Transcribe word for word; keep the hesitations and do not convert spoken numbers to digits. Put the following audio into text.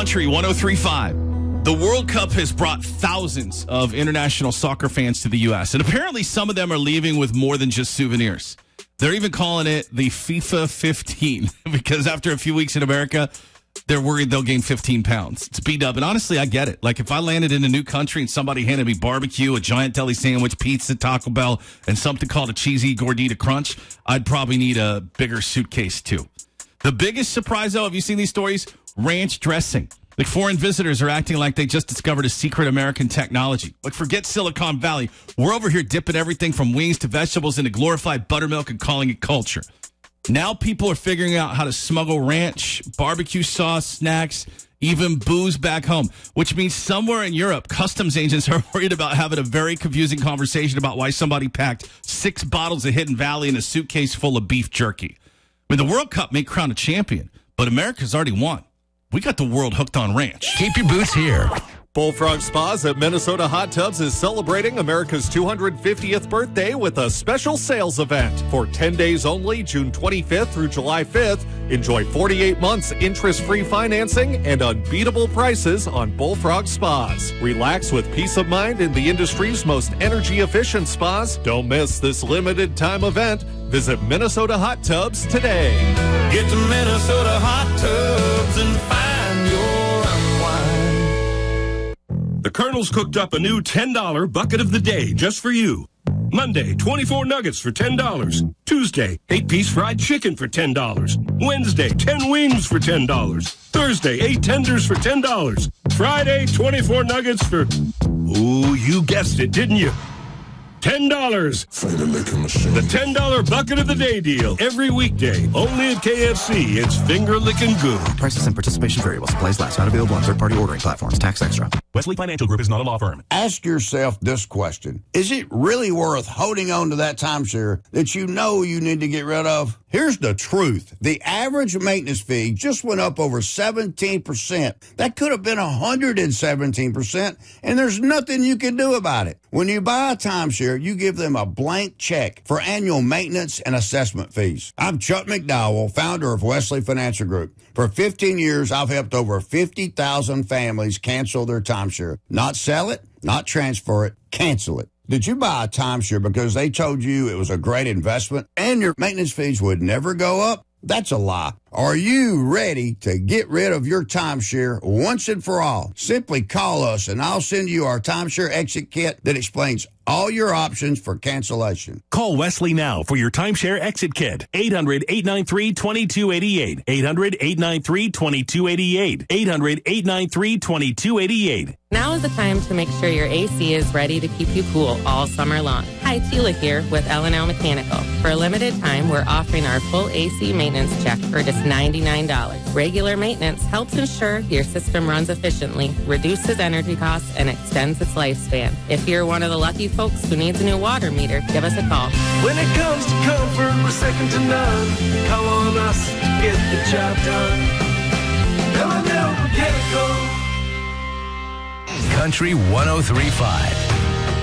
Country one oh three point five. The World Cup has brought thousands of international soccer fans to the U S, and apparently some of them are leaving with more than just souvenirs. They're even calling it the FIFA fifteen because after a few weeks in America, they're worried they'll gain fifteen pounds. It's B-dub, and honestly, I get it. Like, if I landed in a new country and somebody handed me barbecue, a giant deli sandwich, pizza, Taco Bell, and something called a cheesy gordita crunch, I'd probably need a bigger suitcase, too. The biggest surprise, though, have you seen these stories? Ranch dressing. Like, foreign visitors are acting like they just discovered a secret American technology. Like, forget Silicon Valley. We're over here dipping everything from wings to vegetables into glorified buttermilk and calling it culture. Now people are figuring out how to smuggle ranch, barbecue sauce, snacks, even booze back home, which means somewhere in Europe, customs agents are worried about having a very confusing conversation about why somebody packed six bottles of Hidden Valley in a suitcase full of beef jerky. I mean, the World Cup may crown a champion, but America's already won. We got the world hooked on ranch. Keep your boots here. Bullfrog Spas at Minnesota Hot Tubs is celebrating America's two hundred fiftieth birthday with a special sales event. For ten days only, June twenty-fifth through July fifth, enjoy forty-eight months interest-free financing and unbeatable prices on Bullfrog Spas. Relax with peace of mind in the industry's most energy-efficient spas. Don't miss this limited-time event. Visit Minnesota Hot Tubs today. Get to Minnesota Hot Tubs and find your unwind. The Colonel's cooked up a new ten dollar bucket of the day just for you. Monday, twenty-four nuggets for ten dollars. Tuesday, eight-piece fried chicken for ten dollars. Wednesday, ten wings for ten dollars. Thursday, eight tenders for ten dollars. Friday, twenty-four nuggets for... Ooh, you guessed it, didn't you? ten dollars. The ten dollar bucket of the day deal. Every weekday. Only at K F C. It's finger-licking good. Prices and participation vary while supplies last. Not available on third-party ordering platforms. Tax extra. Wesley Financial Group is not a law firm. Ask yourself this question. Is it really worth holding on to that timeshare that you know you need to get rid of? Here's the truth. The average maintenance fee just went up over seventeen percent. That could have been one hundred seventeen percent, and there's nothing you can do about it. When you buy a timeshare, you give them a blank check for annual maintenance and assessment fees. I'm Chuck McDowell, founder of Wesley Financial Group. For fifteen years, I've helped over fifty thousand families cancel their timeshare. Not sell it, not transfer it, cancel it. Did you buy a timeshare because they told you it was a great investment and your maintenance fees would never go up? That's a lie. Are you ready to get rid of your timeshare once and for all? Simply call us and I'll send you our timeshare exit kit that explains all your options for cancellation. Call Wesley now for your timeshare exit kit. eight hundred, eight nine three, two two eight eight. eight hundred, eight nine three, two two eight eight. eight hundred, eight nine three, two two eight eight. Now is the time to make sure your A C is ready to keep you cool all summer long. Hi, Tila here with L and L Mechanical. For a limited time, we're offering our full A C maintenance check for just ninety-nine dollars. Regular maintenance helps ensure your system runs efficiently, reduces energy costs, and extends its lifespan. If you're one of the lucky folks who needs a new water meter, give us a call. When it comes to comfort, we're second to none. Call on us to get the job done. L and L Mechanical. Country one oh three point five.